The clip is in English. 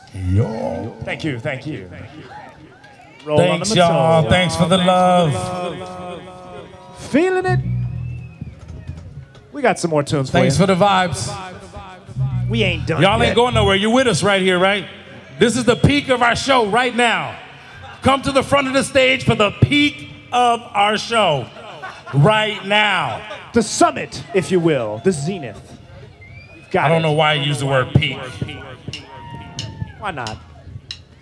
Yo. Thank you. Thank you. Thanks, y'all. Thanks for the love. Feeling it? We got some more tunes for you. Thanks for the vibes. We ain't done Y'all yet. ain't going nowhere. You're with us right here, right? This is the peak of our show right now. Come to the front of the stage for the peak of our show right now. The summit, if you will. The zenith. I don't know why I use the word peak. Why not?